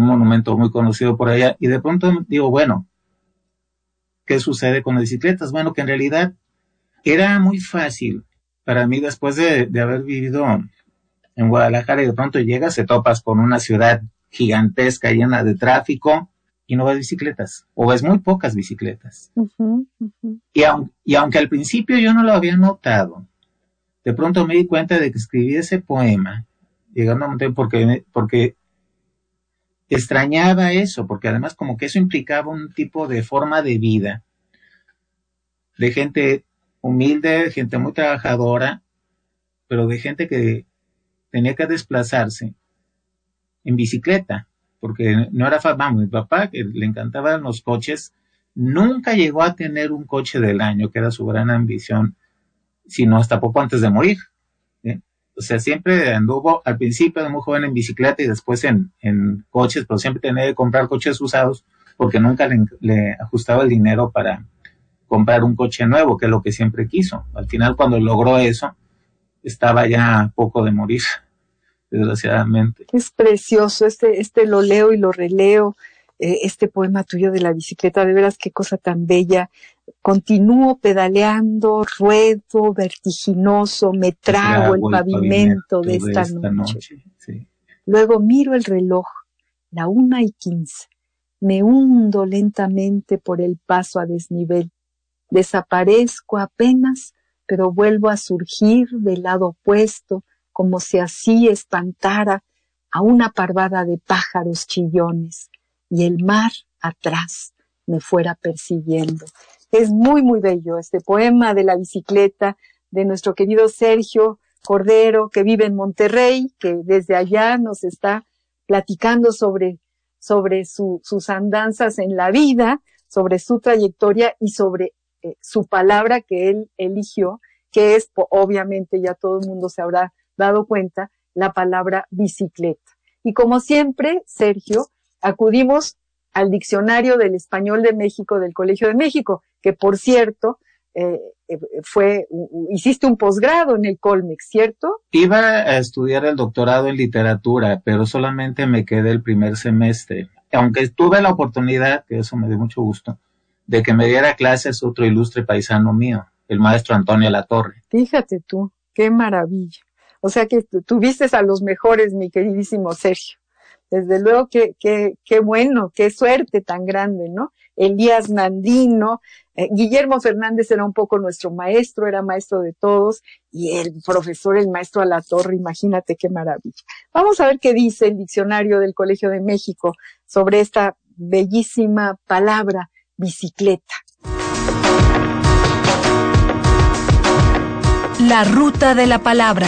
un monumento muy conocido por allá, y de pronto digo, bueno, ¿qué sucede con las bicicletas? Bueno, que en realidad era muy fácil para mí después de haber vivido en Guadalajara y de pronto llegas, te topas con una ciudad gigantesca llena de tráfico y no ves bicicletas, o ves muy pocas bicicletas. Uh-huh, uh-huh. Y aunque al principio yo no lo había notado, de pronto me di cuenta de que escribí ese poema, llegando a Monterrey, porque extrañaba eso, porque además como que eso implicaba un tipo de forma de vida, de gente humilde, gente muy trabajadora, pero de gente que tenía que desplazarse en bicicleta, porque no era vamos, mi papá, que le encantaban los coches, nunca llegó a tener un coche del año, que era su gran ambición, sino hasta poco antes de morir. O sea, siempre anduvo al principio de muy joven en bicicleta y después en coches, pero siempre tenía que comprar coches usados porque nunca le ajustaba el dinero para comprar un coche nuevo, que es lo que siempre quiso. Al final, cuando logró eso, estaba ya a poco de morir, desgraciadamente. Es precioso, este lo leo y lo releo, este poema tuyo de la bicicleta, de veras qué cosa tan bella. Continúo pedaleando, ruedo, vertiginoso, me trago el pavimento de esta noche. Sí. Luego miro el reloj, la 1:15. Me hundo lentamente por el paso a desnivel. Desaparezco apenas, pero vuelvo a surgir del lado opuesto, como si así espantara a una parvada de pájaros chillones, y el mar atrás me fuera persiguiendo. Es muy, muy bello este poema de la bicicleta de nuestro querido Sergio Cordero, que vive en Monterrey, que desde allá nos está platicando sobre sus andanzas en la vida, sobre su trayectoria y sobre su palabra que él eligió, que es, obviamente ya todo el mundo se habrá dado cuenta, la palabra bicicleta. Y como siempre, Sergio, acudimos al Diccionario del Español de México del Colegio de México, que por cierto, hiciste un posgrado en el Colmex, ¿cierto? Iba a estudiar el doctorado en literatura, pero solamente me quedé el primer semestre. Aunque tuve la oportunidad, que eso me dio mucho gusto, de que me diera clases otro ilustre paisano mío, el maestro Antonio Latorre. Fíjate tú, qué maravilla. O sea que tuviste a los mejores, mi queridísimo Sergio. Desde luego qué bueno, qué suerte tan grande, ¿no? Elías Nandino, Guillermo Fernández era un poco nuestro maestro, era maestro de todos, y el profesor, el maestro Alatorre, imagínate qué maravilla. Vamos a ver qué dice el Diccionario del Colegio de México sobre esta bellísima palabra, bicicleta. La ruta de la palabra.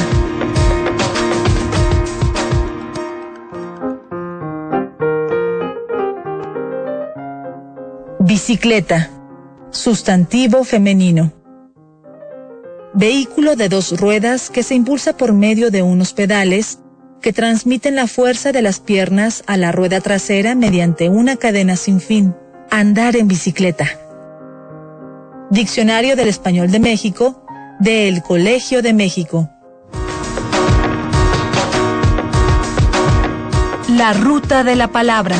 Bicicleta, sustantivo femenino. Vehículo de 2 ruedas que se impulsa por medio de unos pedales que transmiten la fuerza de las piernas a la rueda trasera mediante una cadena sin fin. Andar en bicicleta. Diccionario del Español de México, del Colegio de México. La ruta de la palabra.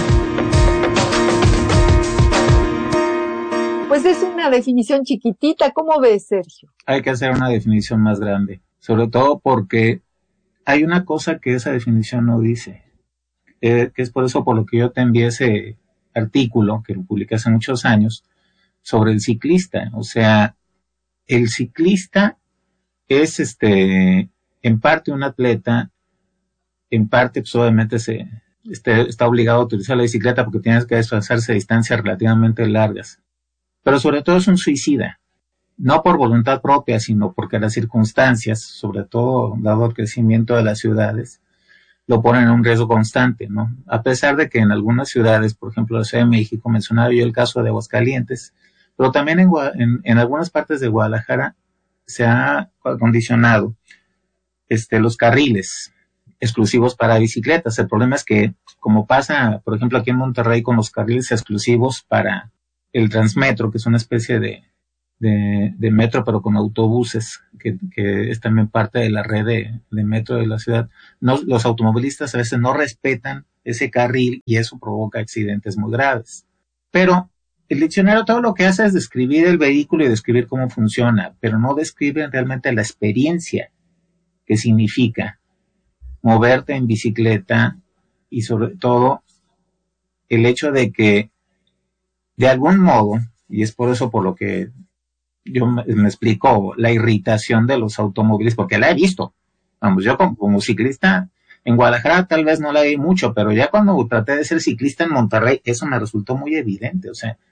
Pues es una definición chiquitita, ¿cómo ves, Sergio? Hay que hacer una definición más grande, sobre todo porque hay una cosa que esa definición no dice, que es por eso por lo que yo te envié ese artículo, que lo publiqué hace muchos años, sobre el ciclista. O sea, el ciclista es en parte un atleta, en parte pues obviamente está obligado a utilizar la bicicleta porque tienes que desplazarse a distancias relativamente largas. Pero sobre todo es un suicida, no por voluntad propia, sino porque las circunstancias, sobre todo dado el crecimiento de las ciudades, lo ponen en un riesgo constante, ¿no? A pesar de que en algunas ciudades, por ejemplo la Ciudad de México, mencionaba yo el caso de Aguascalientes, pero también en algunas partes de Guadalajara se ha acondicionado los carriles exclusivos para bicicletas. El problema es que, como pasa, por ejemplo, aquí en Monterrey con los carriles exclusivos para el Transmetro, que es una especie de metro, pero con autobuses, que es también parte de la red de metro de la ciudad. No, los automovilistas a veces no respetan ese carril y eso provoca accidentes muy graves. Pero el diccionario todo lo que hace es describir el vehículo y describir cómo funciona, pero no describe realmente la experiencia que significa moverte en bicicleta y sobre todo el hecho de que de algún modo, y es por eso por lo que yo me explico la irritación de los automóviles, porque la he visto. Vamos, yo como ciclista en Guadalajara tal vez no la vi mucho, pero ya cuando traté de ser ciclista en Monterrey, eso me resultó muy evidente. O sea,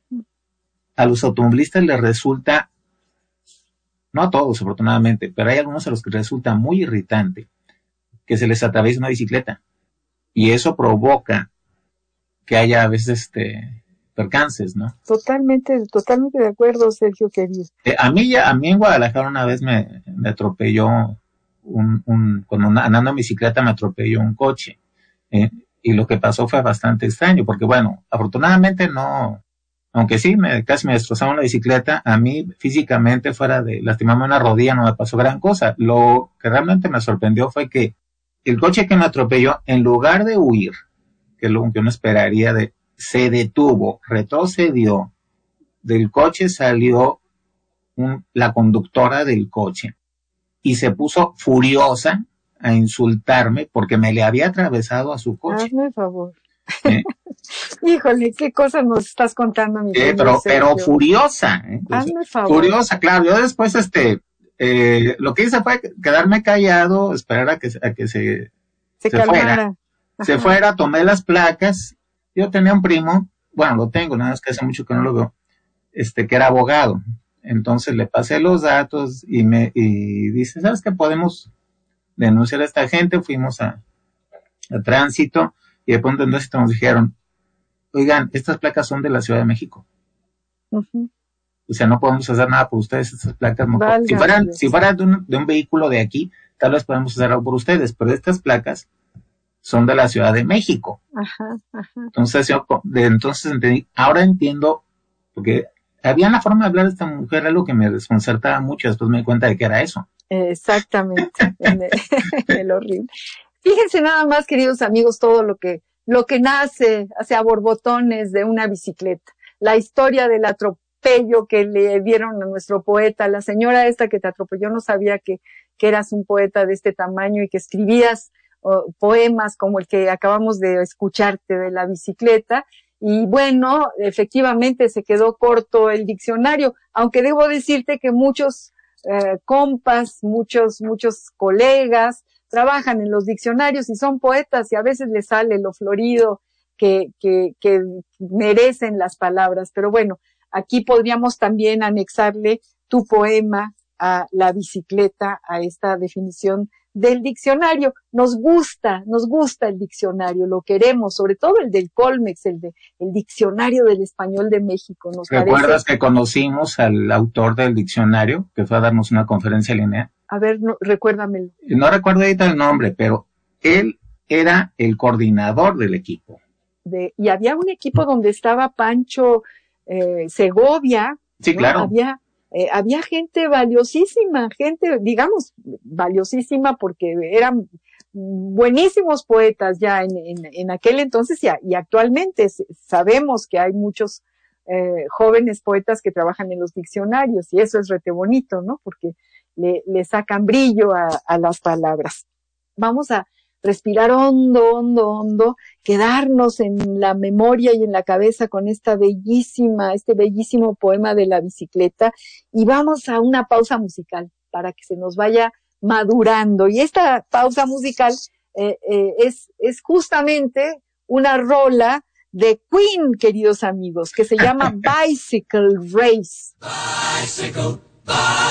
a los automovilistas les resulta, no a todos afortunadamente, pero hay algunos a los que les resulta muy irritante que se les atraviese una bicicleta. Y eso provoca que haya a veces percances, ¿no? Totalmente de acuerdo, Sergio querido. A mí en Guadalajara una vez me atropelló cuando andando en bicicleta me atropelló un coche. Y lo que pasó fue bastante extraño, porque bueno, afortunadamente no, aunque sí, casi me destrozaron la bicicleta, a mí físicamente fuera de lastimarme una rodilla no me pasó gran cosa. Lo que realmente me sorprendió fue que el coche que me atropelló, en lugar de huir, que es lo que uno esperaría, se detuvo, retrocedió, del coche salió la conductora del coche y se puso furiosa a insultarme porque me le había atravesado a su coche. Hazme el favor. Híjole, qué cosas nos estás contando, mi pero furiosa. Hazme el favor. Furiosa, claro. Yo después, lo que hice fue quedarme callado, esperar a que se fuera. Se fuera, tomé las placas. Yo tenía un primo, bueno, lo tengo, nada más que hace mucho que no lo veo, que era abogado. Entonces le pasé los datos y dice, ¿sabes qué? Podemos denunciar a esta gente. Fuimos a tránsito y de pronto entonces nos dijeron, oigan, estas placas son de la Ciudad de México. Uh-huh. O sea, no podemos hacer nada por ustedes, estas placas no. Si fueran de un vehículo de aquí, tal vez podemos hacer algo por ustedes, pero estas placas son de la Ciudad de México. Ajá. Entonces entendí, ahora entiendo, porque había una forma de hablar de esta mujer, algo que me desconcertaba mucho, después me di cuenta de que era eso. Exactamente, el horrible. Fíjense nada más, queridos amigos, todo lo que nace hacia borbotones de una bicicleta. La historia del atropello que le dieron a nuestro poeta, la señora esta que te atropelló no sabía que eras un poeta de este tamaño y que escribías poemas como el que acabamos de escucharte de la bicicleta. Y bueno, efectivamente se quedó corto el diccionario, aunque debo decirte que muchos compas, muchos colegas trabajan en los diccionarios y son poetas y a veces les sale lo florido que merecen las palabras. Pero bueno, aquí podríamos también anexarle tu poema a la bicicleta, a esta definición del diccionario. Nos gusta el diccionario, lo queremos, sobre todo el del Colmex, el diccionario del español de México. ¿Recuerdas que conocimos al autor del diccionario, que fue a darnos una conferencia en línea? A ver, recuérdamelo. No recuerdo ahorita el nombre, pero él era el coordinador del equipo. Y había un equipo donde estaba Pancho Segovia. Sí, ¿no? Claro. Había gente valiosísima, valiosísima porque eran buenísimos poetas ya en aquel entonces y actualmente sabemos que hay muchos jóvenes poetas que trabajan en los diccionarios y eso es rete bonito, ¿no? Porque le sacan brillo a las palabras. Vamos a respirar hondo, quedarnos en la memoria y en la cabeza con este bellísimo poema de la bicicleta y vamos a una pausa musical para que se nos vaya madurando. Y esta pausa musical es justamente una rola de Queen, queridos amigos, que se llama Bicycle Race. Bicycle.